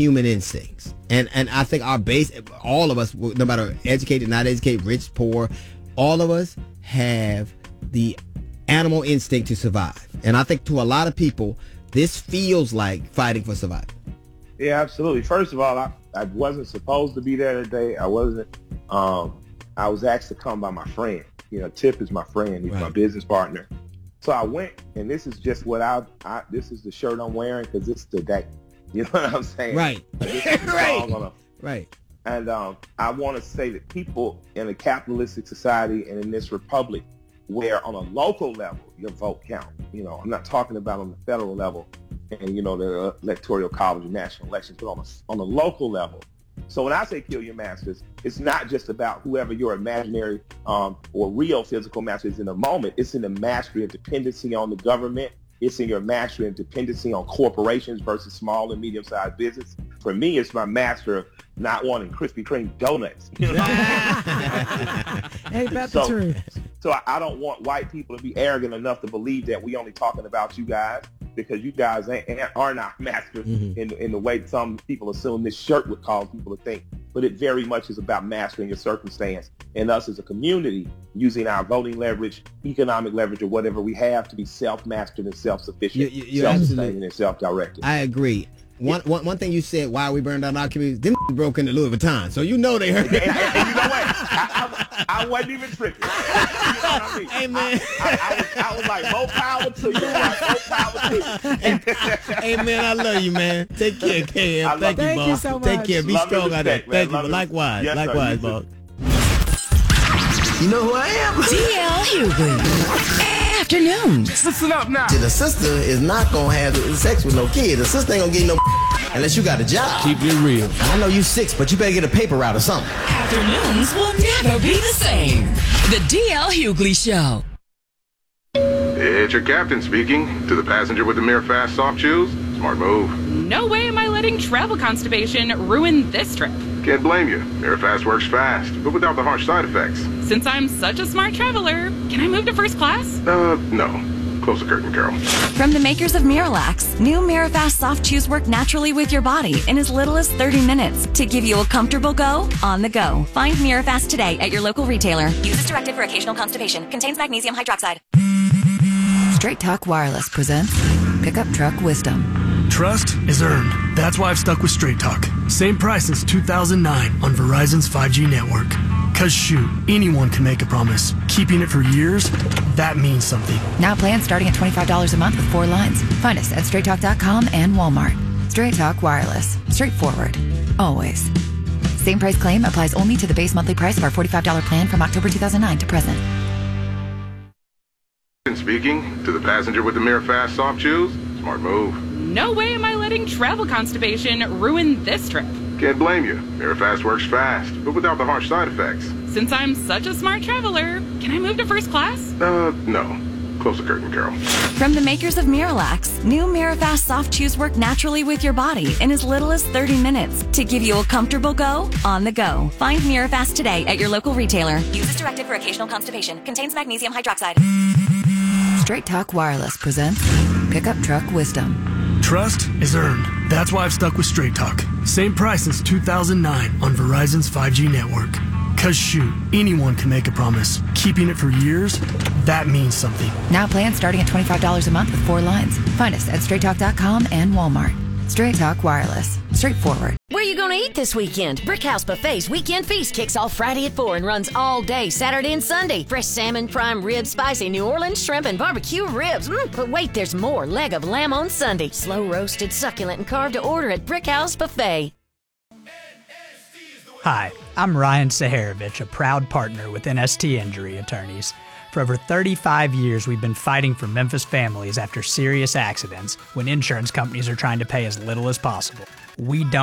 human instincts. And I think our base, all of us, no matter educated, not educated, rich, poor, all of us have the animal instinct to survive. And I think to a lot of people, this feels like fighting for survival. Yeah, absolutely. First of all, I wasn't supposed to be there today. I wasn't. I was asked to come by my friend. Tip is my friend. He's my business partner. So I went, and this is just what this is the shirt I'm wearing because it's the day. You know what I'm saying? Right. Right. And I want to say that people in a capitalistic society and in this republic, where on a local level your vote count. I'm not talking about on the federal level and the electoral college and national elections, but on a local level. So when I say kill your masters, it's not just about whoever your imaginary or real physical master is in the moment. It's in the mastery of dependency on the government. It's in your mastery of dependency on corporations versus small and medium-sized business. For me, it's my master of not wanting Krispy Kreme donuts. Hey, that's the truth. So I don't want white people to be arrogant enough to believe that we only talking about you guys, because you guys are not masters in the way some people assume this shirt would cause people to think. But it very much is about mastering your circumstance and us as a community using our voting leverage, economic leverage, or whatever we have to be self-mastered and self-sufficient, self-sustaining, and self-directed. I agree. One thing you said, why we burned down our community, them broke into Louis Vuitton. So you know they heard. And you know what? I wasn't even tripping. You know what I mean? Hey, man. I was like, more power to you. More power to you. Hey, man, I love you, man. Take care, KM. Thank you, boss. so much. Take care. Be Love strong out there. man. Thank you. Likewise. Yes, Likewise, sir. boss. You know who I am? DL Hughley. Afternoons. Listen up now. The sister is not going to have sex with no kid. The sister ain't going to get no unless you got a job. Keep it real. I know you 6, but you better get a paper route or something. Afternoons will never be the same. The DL Hughley Show. It's your captain speaking. To the passenger with the Mirror Fast soft chews, smart move. No way am I letting travel constipation ruin this trip. Can't blame you. Mirror Fast works fast, but without the harsh side effects. Since I'm such a smart traveler, can I move to first class? No. Close the curtain, Carol. From the makers of Miralax, new Mirafast soft chews work naturally with your body in as little as 30 minutes to give you a comfortable go on the go. Find Mirafast today at your local retailer. Use as directed for occasional constipation. Contains magnesium hydroxide. Straight Talk Wireless presents Pickup Truck Wisdom. Trust is earned. That's why I've stuck with Straight Talk. Same price since 2009 on Verizon's 5G network. Cause shoot, anyone can make a promise. Keeping it for years, that means something. Now plans starting at $25 a month with 4 lines. Find us at straighttalk.com and Walmart. Straight Talk Wireless. Straightforward. Always. Same price claim applies only to the base monthly price of our $45 plan from October 2009 to present. Speaking. To the passenger with the Mirror Fast soft chews, smart move. No way am I letting travel constipation ruin this trip. Can't blame you. Mirror Fast works fast, but without the harsh side effects. Since I'm such a smart traveler, can I move to first class? No. Close the curtain, Carol. From the makers of Miralax, new Mirafast soft chews work naturally with your body in as little as 30 minutes to give you a comfortable go on the go. Find Mirafast today at your local retailer. Use as directed for occasional constipation. Contains magnesium hydroxide. Straight Talk Wireless presents Pickup Truck Wisdom. Trust is earned. That's why I've stuck with Straight Talk. Same price since 2009 on Verizon's 5G network. Cause shoot, anyone can make a promise. Keeping it for years, that means something. Now plans starting at $25 a month with 4 lines. Find us at straighttalk.com and Walmart. Straight Talk Wireless. Straightforward. Where you gonna eat this weekend? Brickhouse Buffet's Weekend Feast kicks off Friday at 4 and runs all day, Saturday and Sunday. Fresh salmon, prime rib, spicy New Orleans shrimp, and barbecue ribs. But wait, there's more. Leg of lamb on Sunday. Slow roasted, succulent, and carved to order at Brickhouse Buffet. Hi, I'm Ryan Saharovich, a proud partner with NST Injury Attorneys. For over 35 years, we've been fighting for Memphis families after serious accidents when insurance companies are trying to pay as little as possible. We don't